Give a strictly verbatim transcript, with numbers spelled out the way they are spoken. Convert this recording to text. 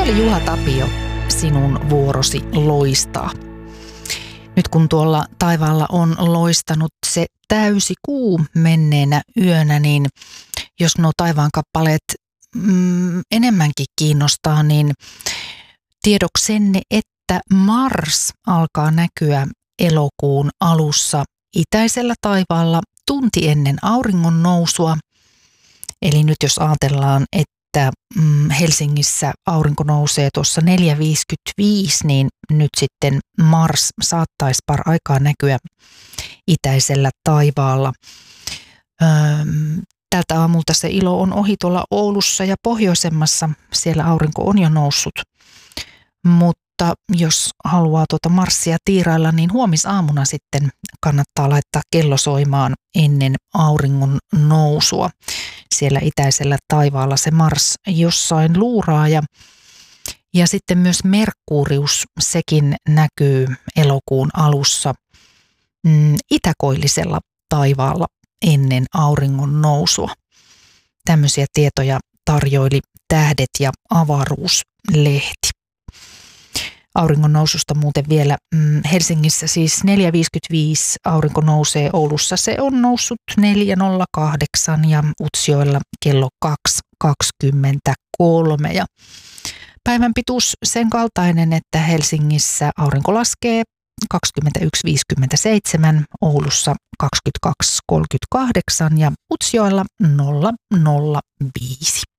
oli Juha Tapio, sinun vuorosi loistaa. Nyt kun tuolla taivaalla on loistanut se täysi kuu menneenä yönä, niin jos nuo taivaan kappaleet mm, enemmänkin kiinnostaa, niin tiedoksenne, että Mars alkaa näkyä elokuun alussa itäisellä taivaalla tunti ennen auringon nousua. Eli nyt jos ajatellaan, että mm, Helsingissä aurinko nousee tuossa neljä viisikymmentäviisi, niin nyt sitten Mars saattaisi par aikaa näkyä itäisellä taivaalla. Öö, tältä aamulta se ilo on ohi tuolla Oulussa ja pohjoisemmassa. Siellä aurinko on jo noussut. Mutta jos haluaa tuota Marsia tiirailla, niin huomisaamuna sitten kannattaa laittaa kello soimaan ennen auringon nousua. Siellä itäisellä taivaalla se Mars jossain luuraa ja, ja sitten myös Merkurius, sekin näkyy elokuun alussa mm, itäkoillisella taivaalla ennen auringon nousua. Tämmöisiä tietoja tarjoili Tähdet ja avaruuslehti. Auringon noususta muuten vielä mm, Helsingissä siis neljä viisikymmentäviisi aurinko nousee, Oulussa se on noussut neljä nolla kahdeksan ja Utsjoella kello kaksi kaksikymmentäkolme. Ja päivän pituus sen kaltainen, että Helsingissä aurinko laskee kaksikymmentäyksi viisikymmentäseitsemän, Oulussa kaksikymmentäkaksi kolmekymmentäkahdeksan ja Utsjoella nolla nolla viisi.